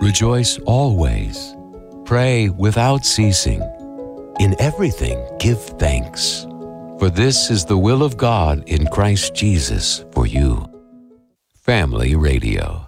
Rejoice always. Pray without ceasing. In everything give thanks. For this is the will of God in Christ Jesus for you. Family Radio.